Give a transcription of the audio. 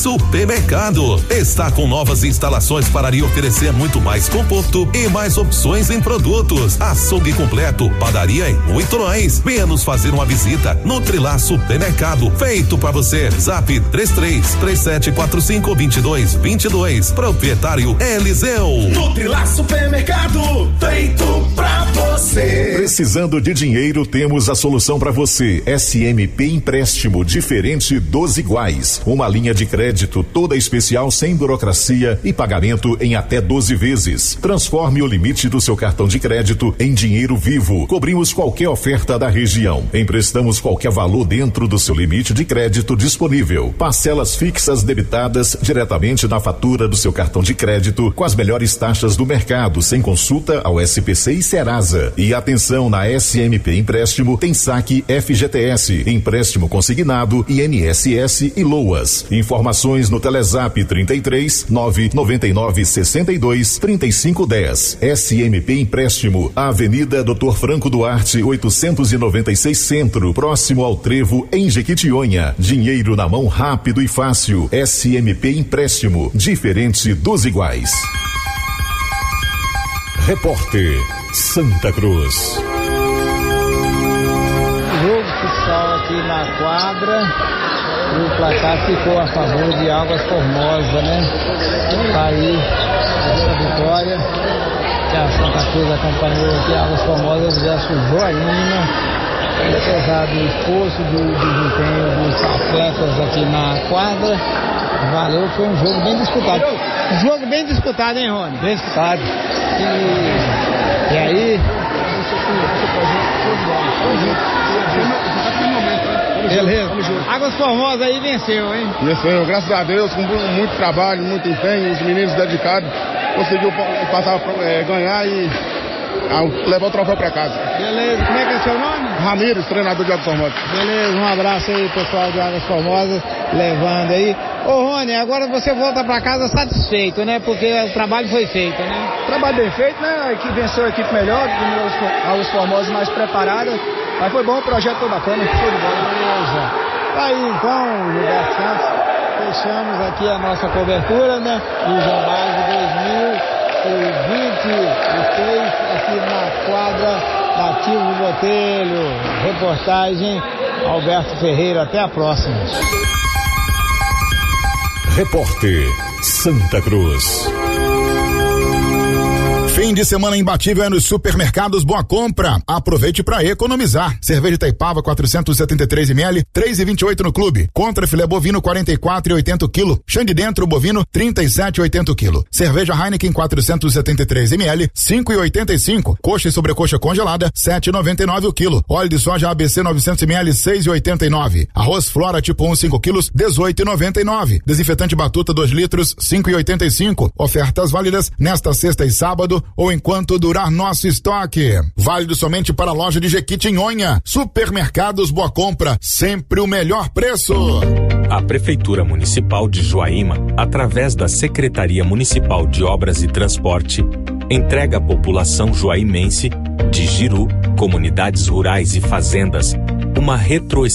Supermercado. Está com novas instalações para lhe oferecer muito mais conforto e mais opções em produtos. Açougue completo, padaria e muito mais. Venha nos fazer uma visita no Trilar Supermercado. Feito para você. Zap 33-3745-2222. Proprietário Eliseu. No Trilar Supermercado, feito pra você. Precisando de dinheiro, temos a solução para você. SMP Empréstimo, diferente dos iguais. Uma linha de crédito toda especial, sem burocracia e pagamento em até 12 vezes. Transforme o limite do seu cartão de crédito em dinheiro vivo. Cobrimos qualquer oferta da região. Emprestamos qualquer valor dentro do seu limite de crédito disponível. Parcelas fixas debitadas diretamente na fatura do seu cartão de crédito, com as melhores taxas do mercado, sem consulta ao SPC e Serasa. E atenção, na SMP Empréstimo tem saque FGTS, empréstimo consignado, INSS e LOAS. Informações no Telezap 33-999-62-3510. SMP Empréstimo, Avenida Dr. Franco Duarte, 896 Centro, próximo ao Trevo, em Jequitinhonha. Dinheiro na mão rápido e fácil. SMP Empréstimo, diferente dos iguais. Repórter Santa Cruz. Jogo futsal aqui na quadra, e o placar ficou a favor de Águas Formosas, né? Tá aí a vitória que a Santa Cruz acompanhou aqui, Águas Formosas versus Joinina. Apesar do esforço, do desempenho dos atletas aqui na quadra, valeu, foi um jogo bem disputado. Jogo bem disputado, hein, Rony? Bem disputado. E aí? Beleza. Águas Formosas aí venceu, hein? Venceu, graças a Deus, com muito trabalho, muito empenho, os meninos dedicados, conseguiu passar, ganhar e levar o troféu pra casa. Beleza, como é que é seu nome? Ramires, treinador de Águas Formosas. Beleza, um abraço aí, pessoal de Águas Formosas, levando aí. Ô Rony, agora você volta pra casa satisfeito, né? Porque o trabalho foi feito, né? Trabalho bem feito, né? A equipe venceu a equipe melhor, Águas Formosas mais preparada. Mas foi bom, o projeto foi bacana, show de bola. Beleza. Aí então, Gilberto Santos, fechamos aqui a nossa cobertura, né? Do Jambás de 2023, aqui na quadra da Tio Botelho. Reportagem Alberto Ferreira, até a próxima. Repórter Santa Cruz. Fim de semana imbatível é nos supermercados Boa Compra. Aproveite para economizar. Cerveja Itaipava 473 ml, 3,28 no clube. Contra filé bovino 44,80 kg. Xande dentro bovino 37,80 kg. Cerveja Heineken 473 ml, 5,85. Coxa e sobrecoxa congelada 7,99 o quilo. Óleo de soja ABC 900 ml, 6,89. Arroz Flora tipo 1 5 quilos 18,99. Desinfetante Batuta 2 litros 5,85. Ofertas válidas nesta sexta e sábado ou enquanto durar nosso estoque. Válido somente para a loja de Jequitinhonha. Supermercados Boa Compra, sempre o melhor preço. A Prefeitura Municipal de Joaíma, através da Secretaria Municipal de Obras e Transporte, entrega à população joaimense de Jiru, comunidades rurais e fazendas, uma retroespectiva